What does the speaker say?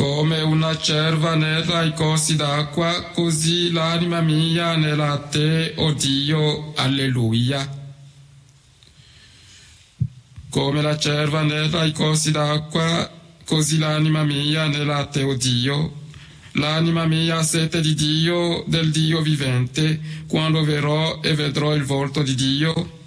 Come una cerva nella i corsi d'acqua, così l'anima mia nella te, o Dio, alleluia. Come la cerva nella i corsi d'acqua, così l'anima mia nella te, o Dio. L'anima mia ha sete di Dio, del Dio vivente, quando verrò e vedrò il volto di Dio.